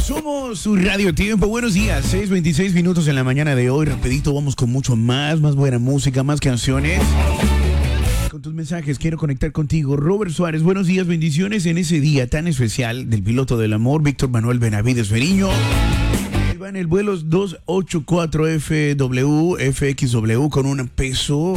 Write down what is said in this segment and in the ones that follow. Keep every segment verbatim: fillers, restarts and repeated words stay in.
Somos su Radio Tiempo. Buenos días, seis veintiséis minutos en la mañana de hoy. Rapidito, vamos con mucho más, más buena música, más canciones. Con tus mensajes quiero conectar contigo. Robert Suárez, buenos días, bendiciones en ese día tan especial del piloto del amor, Víctor Manuel Benavides Feriño. Él va en el vuelo dos ochenta y cuatro F W, F X W con un peso.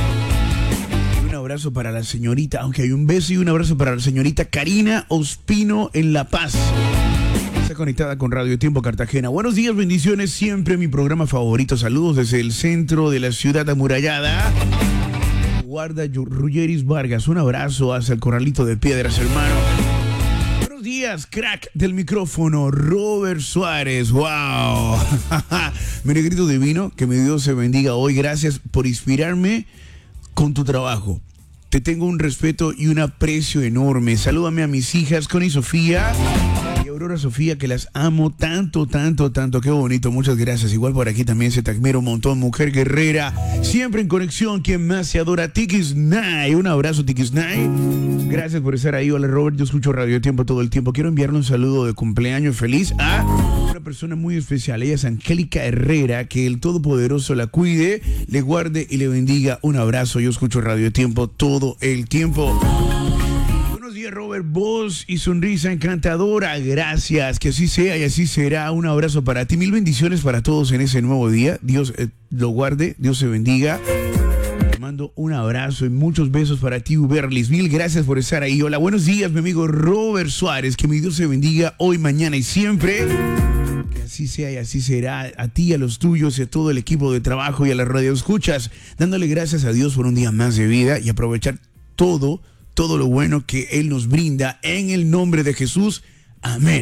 Un abrazo para la señorita, aunque hay un beso y un abrazo para la señorita Karina Ospino en La Paz. Está conectada con Radio Tiempo Cartagena. Buenos días, bendiciones, siempre mi programa favorito. Saludos desde el centro de la ciudad amurallada. Guarda Ruggeris Vargas, un abrazo hacia el Corralito de Piedras, hermano. Buenos días, crack del micrófono, Robert Suárez. ¡Wow! Mi negrito divino, que mi Dios se bendiga hoy. Gracias por inspirarme con tu trabajo. Te tengo un respeto y un aprecio enorme. Salúdame a mis hijas, Connie Sofía y Aurora Sofía, que las amo tanto, tanto, tanto. Qué bonito, muchas gracias. Igual por aquí también se te admira un montón, mujer guerrera. Siempre en conexión, quien más se adora, Tikisnay. Un abrazo, Tikisnay. Gracias por estar ahí. Hola, Robert, yo escucho Radio Tiempo todo el tiempo. Quiero enviarle un saludo de cumpleaños feliz a una persona muy especial. Ella es Angélica Herrera. Que el Todopoderoso la cuide, le guarde y le bendiga. Un abrazo. Yo escucho Radio Tiempo todo el tiempo. Buenos días, Robert, voz y sonrisa encantadora. Gracias, que así sea y así será. Un abrazo para ti, mil bendiciones para todos en ese nuevo día. Dios eh, lo guarde, Dios se bendiga. Te mando un abrazo y muchos besos para ti, Uberlis. Mil gracias por estar ahí. Hola, buenos días, mi amigo Robert Suárez. Que mi Dios se bendiga hoy, mañana y siempre. Que así sea y así será. A ti, a los tuyos y a todo el equipo de trabajo y a la radio escuchas, dándole gracias a Dios por un día más de vida y aprovechar todo, todo lo bueno que Él nos brinda en el nombre de Jesús. Amén.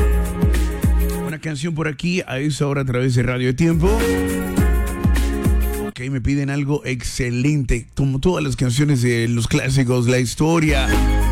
Una canción por aquí a esa hora a través de Radio Tiempo. Ok, me piden algo excelente, como todas las canciones de los clásicos, la historia.